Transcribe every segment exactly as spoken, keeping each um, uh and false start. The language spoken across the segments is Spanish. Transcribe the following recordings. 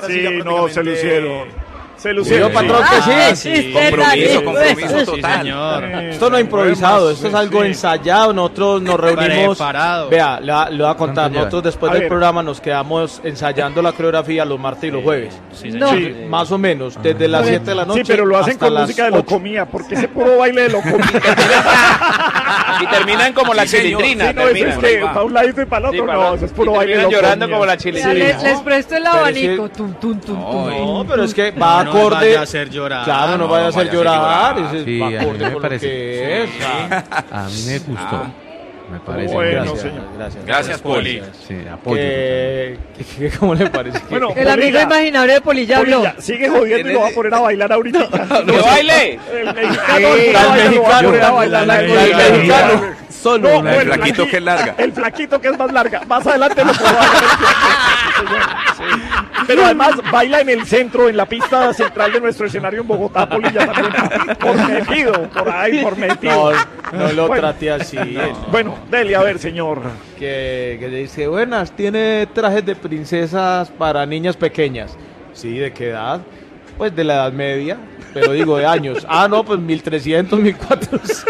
sí, ya no, se lucieron. Se lucieron. patrón, que sí. Ah, sí, Compromiso, compromiso sí, total. señor. Esto no es improvisado, esto es algo Sí. ensayado. Nosotros nos reunimos. Preparado. Vea, le, va- le voy a contar. ¿Cuánto Nosotros después A del ver. programa nos quedamos ensayando la coreografía los martes y los jueves. Sí, No. señor. Sí. Más o menos, desde las siete de la noche. Sí, pero lo hacen hasta con las música de ocho. locomía, porque ese puro baile de locomía. Y terminan como la Sí, señor. chilindrina. Sí, no, eso es terminan. que para un ladito y para el Sí, otro, para- no, eso es puro y baile de terminan locomía. llorando como la Mira, chilindrina. les, les presto el Pero es abanico. que- Tum, tum, tum, tum. No, pero es que va No, no acorde. vaya a hacer llorar. Claro, no, no, vaya a hacer vaya a hacer llorar. llorar. ese Sí, va a mí acorde me con lo parece. que es. Ah, A mí me gustó. Ah. Me parece. Bueno, gracias, señor. gracias. Gracias, Poli. Sí, apoyo. Que- que- ¿Cómo le parece? Que- Bueno, El amigo Polilla, imaginario de Polilla habló. Polilla, sigue jodiendo y lo va a poner a bailar ahorita. ¡Que baile! El mexicano, Sí, el al mexicano, mexicano, lo va a poner a bailar la al Polilla. mexicano, solo. No, una- o El flaquito que es larga. El flaquito que es más larga. Más adelante lo puedo bailar el flaquito, sí, señor, sí. Pero además baila en el centro, en la pista central de nuestro escenario en Bogotá, Polilla también. Por metido, por ahí, por metido. No, no lo Bueno. trate así. Bueno, dele, a ver, señor. Que, que le dice, buenas, tiene trajes de princesas para niñas pequeñas. Sí, ¿de qué edad? Pues de la edad media, pero digo de años. Ah, no, pues mil trescientos, mil cuatrocientos.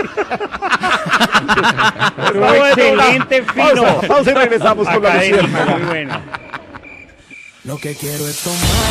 Pero excelente, fino. Pausa, pausa y regresamos con la Académico, Luciérnaga. muy bueno. Lo que quiero es tomar.